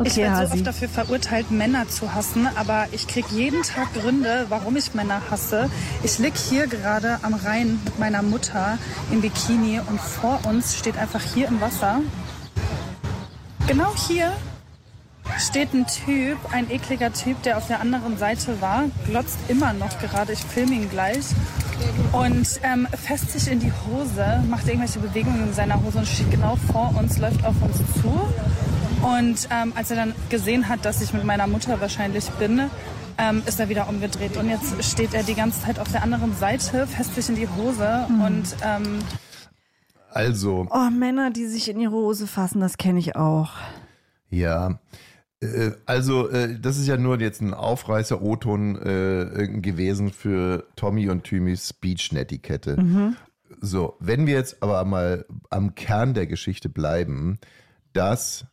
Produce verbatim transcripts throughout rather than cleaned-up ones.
Okay, ich werde so Hasi. oft dafür verurteilt, Männer zu hassen, aber ich kriege jeden Tag Gründe, warum ich Männer hasse. Ich lieg hier gerade am Rhein mit meiner Mutter im Bikini und vor uns steht einfach hier im Wasser, genau hier, steht ein Typ, ein ekliger Typ, der auf der anderen Seite war, glotzt immer noch gerade, ich filme ihn gleich und ähm, fässt sich in die Hose, macht irgendwelche Bewegungen in seiner Hose und steht genau vor uns, läuft auf uns zu. Und ähm, als er dann gesehen hat, dass ich mit meiner Mutter wahrscheinlich bin, ähm, ist er wieder umgedreht. Und jetzt steht er die ganze Zeit auf der anderen Seite, fässt sich in die Hose mhm. und... Ähm, also... Oh, Männer, die sich in ihre Hose fassen, das kenne ich auch. Ja, äh, also äh, das ist ja nur jetzt ein Aufreißer-O-Ton äh, gewesen für Tommy und Thymis Speech-Netiquette. Mhm. So, wenn wir jetzt aber mal am Kern der Geschichte bleiben, dass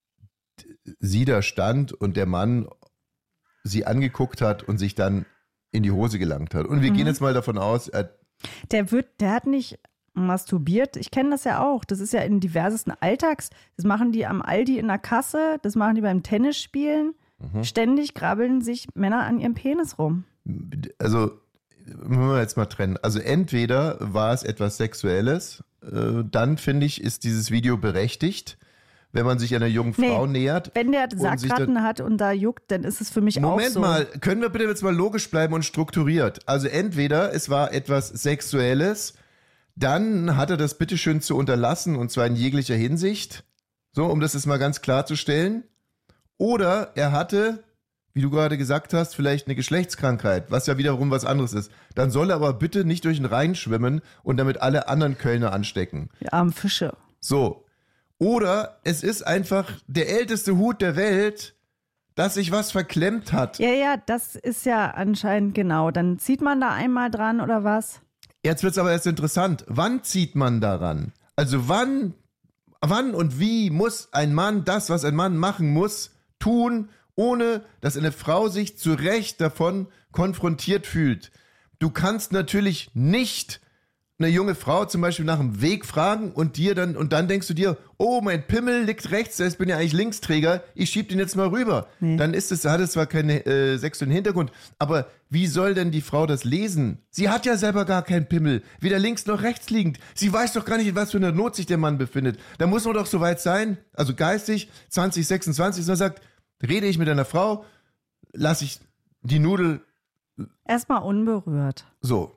sie da stand und der Mann sie angeguckt hat und sich dann in die Hose gelangt hat. Und wir mhm. gehen jetzt mal davon aus, er der wird, der hat nicht masturbiert. Ich kenne das ja auch. Das ist ja in diversesten Alltags. Das machen die am Aldi in der Kasse, das machen die beim Tennisspielen. Mhm. Ständig grabbeln sich Männer an ihrem Penis rum. Also, müssen wir jetzt mal trennen. Also entweder war es etwas Sexuelles, äh, dann finde ich, ist dieses Video berechtigt. Wenn man sich einer jungen Frau nee, nähert. Wenn der Sackratten hat und da juckt, dann ist es für mich Moment auch so. Moment mal, können wir bitte jetzt mal logisch bleiben und strukturiert? Also entweder es war etwas Sexuelles, dann hat er das bitteschön zu unterlassen und zwar in jeglicher Hinsicht, so um das jetzt mal ganz klarzustellen. Oder er hatte, wie du gerade gesagt hast, vielleicht eine Geschlechtskrankheit, was ja wiederum was anderes ist. Dann soll er aber bitte nicht durch den Rhein schwimmen und damit alle anderen Kölner anstecken. Die armen Fische. So. Oder es ist einfach der älteste Hut der Welt, dass sich was verklemmt hat. Ja, ja, das ist ja anscheinend genau. Dann zieht man da einmal dran oder was? Jetzt wird es aber erst interessant. Wann zieht man daran? Also wann, wann und wie muss ein Mann das, was ein Mann machen muss, tun, ohne dass eine Frau sich zu Recht davon konfrontiert fühlt? Du kannst natürlich nicht eine junge Frau zum Beispiel nach dem Weg fragen und dir dann und dann denkst du dir, oh, mein Pimmel liegt rechts, ich bin ja eigentlich Linksträger, ich schieb den jetzt mal rüber. Nee. Dann ist es, hat es zwar keinen äh, sexuellen Hintergrund, aber wie soll denn die Frau das lesen? Sie hat ja selber gar keinen Pimmel, weder links noch rechts liegend. Sie weiß doch gar nicht, in was für einer Not sich der Mann befindet. Da muss man doch so weit sein, also geistig, zwanzig sechsundzwanzig, dass man sagt, rede ich mit einer Frau, lasse ich die Nudel erstmal unberührt. So.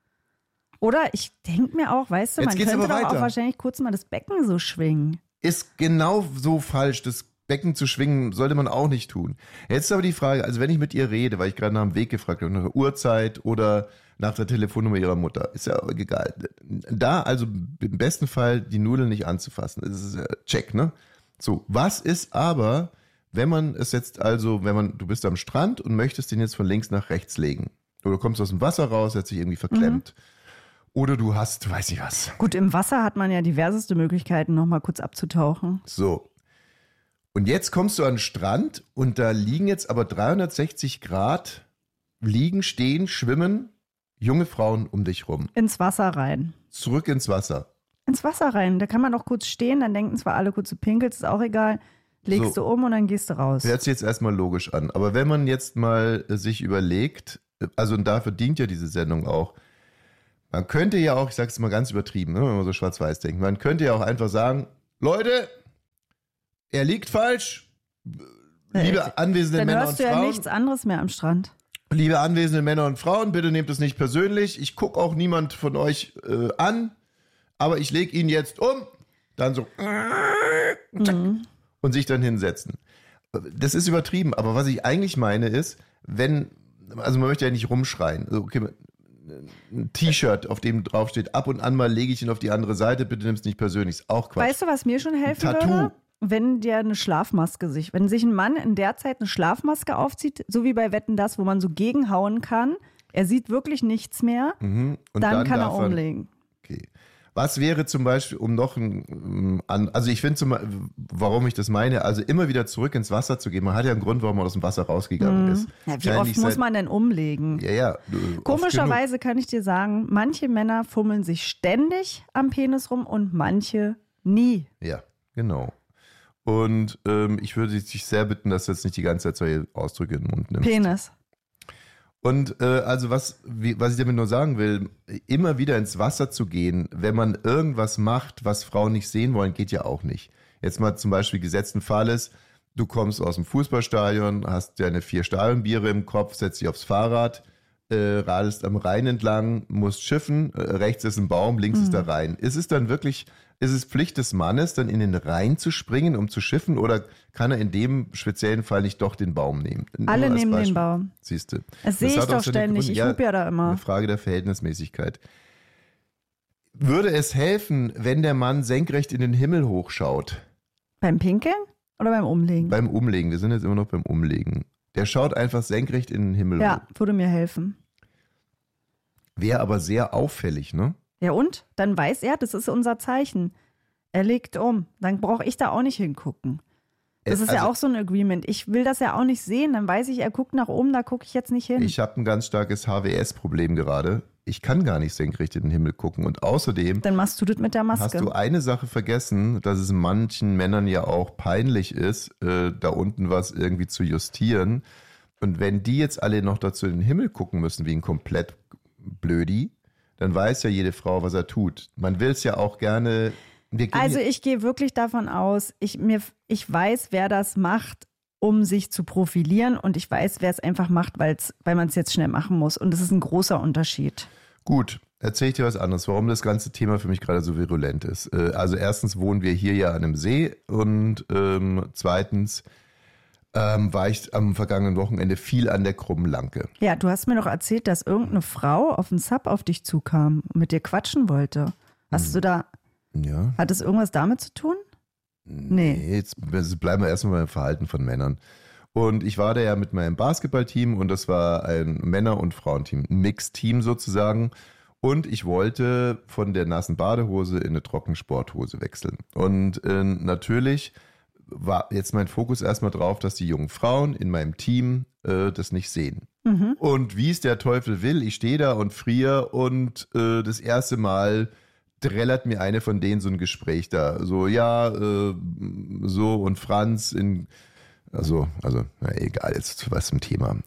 Oder ich denke mir auch, weißt du, Jetzt man geht's könnte aber doch weiter. auch wahrscheinlich kurz mal das Becken so schwingen. Ist genau so falsch. Das Becken zu schwingen sollte man auch nicht tun. Jetzt ist aber die Frage, also wenn ich mit ihr rede, weil ich gerade nach dem Weg gefragt habe, nach der Uhrzeit oder nach der Telefonnummer ihrer Mutter, ist ja egal. Da also im besten Fall die Nudeln nicht anzufassen, das ist ja check, ne? So, was ist aber, wenn man es jetzt also, wenn man, du bist am Strand und möchtest den jetzt von links nach rechts legen. Oder du kommst aus dem Wasser raus, hat sich irgendwie verklemmt. Mhm. Oder du hast, weiß ich was. Gut, im Wasser hat man ja diverseste Möglichkeiten, nochmal kurz abzutauchen. So. Und jetzt kommst du an den Strand und da liegen jetzt aber dreihundertsechzig Grad, liegen, stehen, schwimmen junge Frauen um dich rum. Ins Wasser rein. Zurück ins Wasser. Ins Wasser rein. Da kann man noch kurz stehen, dann denken zwar alle kurz, du pinkelst, ist auch egal. Legst so. du um und dann gehst du raus. Hört sich jetzt erstmal logisch an. Aber wenn man jetzt mal sich überlegt, also und dafür dient ja diese Sendung auch, man könnte ja auch, ich sag's mal ganz übertrieben, ne, wenn man so schwarz-weiß denkt, man könnte ja auch einfach sagen, Leute, er liegt falsch, liebe anwesende Dann Männer und hörst du ja Frauen. nichts anderes mehr am Strand. Liebe anwesende Männer und Frauen, bitte nehmt es nicht persönlich, ich gucke auch niemand von euch äh, an, aber ich lege ihn jetzt um, dann so mhm. und sich dann hinsetzen. Das ist übertrieben, aber was ich eigentlich meine ist, wenn, also man möchte ja nicht rumschreien, also okay, ein T-Shirt, auf dem draufsteht, ab und an mal lege ich ihn auf die andere Seite, bitte nimm es nicht persönlich, ist auch Quatsch. Weißt du, was mir schon helfen ein Tattoo. würde? Wenn der eine Schlafmaske sich, wenn sich ein Mann in der Zeit eine Schlafmaske aufzieht, so wie bei Wetten, das, wo man so gegenhauen kann, er sieht wirklich nichts mehr, mhm. und dann, dann kann er darf er, umlegen. Okay. Was wäre zum Beispiel, um noch ein, also ich finde, zum, warum ich das meine, also immer wieder zurück ins Wasser zu gehen. Man hat ja einen Grund, warum man aus dem Wasser rausgegangen ist. Ja, wie oft muss man denn umlegen? Ja, ja. Komischerweise kann ich dir sagen, manche Männer fummeln sich ständig am Penis rum und manche nie. Ja, genau. Und ähm, ich würde dich sehr bitten, dass du jetzt nicht die ganze Zeit solche Ausdrücke in den Mund nimmst. Penis. Und äh, also was, wie, was ich damit nur sagen will, immer wieder ins Wasser zu gehen, wenn man irgendwas macht, was Frauen nicht sehen wollen, geht ja auch nicht. Jetzt mal zum Beispiel gesetzten Fall ist, du kommst aus dem Fußballstadion, hast deine vier Stadionbiere im Kopf, setzt dich aufs Fahrrad, äh, radelst am Rhein entlang, musst schiffen, äh, rechts ist ein Baum, links mhm. ist der Rhein. Ist es dann wirklich, ist es Pflicht des Mannes, dann in den Rhein zu springen, um zu schiffen, oder kann er in dem speziellen Fall nicht doch den Baum nehmen? Alle nehmen Beispiel. Den Baum. Siehst du. Das sehe ich doch ständig, ich hupe ja da immer. Eine Frage der Verhältnismäßigkeit. Würde es helfen, wenn der Mann senkrecht in den Himmel hochschaut? Beim Pinkeln oder beim Umlegen? Beim Umlegen, wir sind jetzt immer noch beim Umlegen. Der schaut einfach senkrecht in den Himmel ja, hoch. Ja, würde mir helfen. Wäre aber sehr auffällig, ne? Ja und? Dann weiß er, das ist unser Zeichen. Er legt um. Dann brauche ich da auch nicht hingucken. Das ist also, ja auch so ein Agreement. Ich will das ja auch nicht sehen. Dann weiß ich, er guckt nach oben, da gucke ich jetzt nicht hin. Ich habe ein ganz starkes H W S-Problem gerade. Ich kann gar nicht senkrecht in den Himmel gucken. Und außerdem dann machst du das mit der Maske. Hast du eine Sache vergessen, dass es manchen Männern ja auch peinlich ist, äh, da unten was irgendwie zu justieren. Und wenn die jetzt alle noch dazu in den Himmel gucken müssen, wie ein komplett Blödi, dann weiß ja jede Frau, was er tut. Man will es ja auch gerne. Also ich gehe wirklich davon aus, ich, mir, ich weiß, wer das macht, um sich zu profilieren, und ich weiß, wer es einfach macht, weil's, weil man es jetzt schnell machen muss, und das ist ein großer Unterschied. Gut, erzähle ich dir was anderes, warum das ganze Thema für mich gerade so virulent ist. Also erstens wohnen wir hier ja an einem See, und ähm, zweitens ähm, war ich am vergangenen Wochenende viel an der Krummen Lanke. Ja, du hast mir doch erzählt, dass irgendeine Frau auf den Sub auf dich zukam und mit dir quatschen wollte. Hast hm. du da, ja. Hat es irgendwas damit zu tun? Nee, nee jetzt bleiben wir erstmal beim Verhalten von Männern. Und ich war da ja mit meinem Basketballteam, und das war ein Männer- und Frauenteam, ein Mixteam sozusagen. Und ich wollte von der nassen Badehose in eine Trockensporthose wechseln. Und äh, natürlich war jetzt mein Fokus erstmal drauf, dass die jungen Frauen in meinem Team äh, das nicht sehen. Mhm. Und wie es der Teufel will, ich stehe da und friere, und äh, das erste Mal trällert mir eine von denen so ein Gespräch da. So, ja, äh, so, und Franz in, also, also, na egal, jetzt was zum Thema.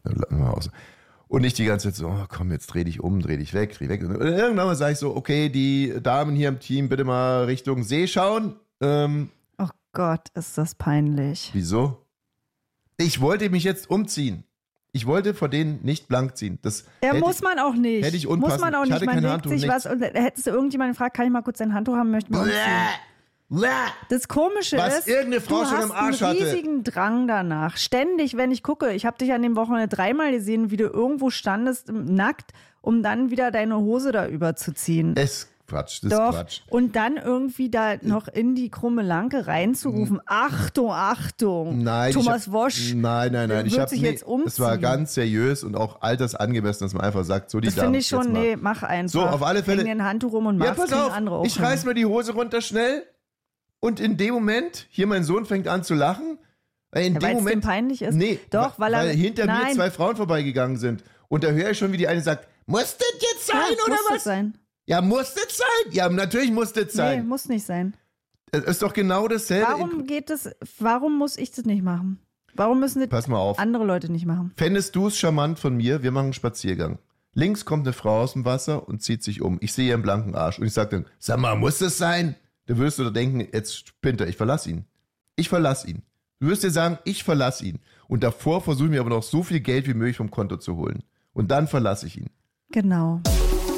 Und nicht die ganze Zeit so, oh, komm, jetzt dreh dich um, dreh dich weg, dreh weg. Und irgendwann mal sage ich so, okay, die Damen hier im Team, bitte mal Richtung See schauen. Ähm, oh Gott, ist das peinlich. Wieso? Ich wollte mich jetzt umziehen. Ich wollte vor denen nicht blank ziehen. Das ja, muss ich, man auch nicht. Hätte ich unpassend. Muss man auch ich nicht. Man legt sich nichts. was, und hättest du irgendjemanden gefragt, kann ich mal kurz dein Handtuch haben, möchte man umziehen. Das Komische was ist, irgendeine Frau du schon hast am Arsch einen hatte. riesigen Drang danach. Ständig, wenn ich gucke, ich habe dich an dem Wochenende dreimal gesehen, wie du irgendwo standest, nackt, um dann wieder deine Hose da überzuziehen. Es Quatsch, das Doch. ist Quatsch. Und dann irgendwie da noch in die krumme Lanke reinzurufen. Achtung, Achtung. Nein, Thomas hab, Wosch. Nein, nein, nein. Ich habe sich jetzt umziehen. Es war ganz seriös und auch altersangemessen, dass man einfach sagt, so die Das finde ich schon, nee, mach einfach. So, auf alle Fälle. Häng den Handtuch rum und mach's, ja, pass auf, andere ich reiß mir die Hose runter schnell, und in dem Moment, hier mein Sohn fängt an zu lachen. In ja, dem Moment, es dem peinlich ist? Nee, doch, weil, weil er, hinter nein. mir zwei Frauen vorbeigegangen sind. Und da höre ich schon, wie die eine sagt, muss das jetzt sein, ja, oder muss was? Das sein. Ja, muss das sein? Ja, natürlich muss das sein. Nee, muss nicht sein. Es ist doch genau dasselbe. Warum geht das, warum muss ich das nicht machen? Warum müssen das Pass mal auf. andere Leute nicht machen? Fändest du es charmant von mir, wir machen einen Spaziergang. Links kommt eine Frau aus dem Wasser und zieht sich um. Ich sehe ihren blanken Arsch und ich sage dann, sag mal, muss das sein? Da würdest du denken, jetzt spinnt er, ich verlasse ihn. Ich verlasse ihn. Du wirst dir sagen, ich verlasse ihn. Und davor versuche ich mir aber noch so viel Geld wie möglich vom Konto zu holen. Und dann verlasse ich ihn. Genau.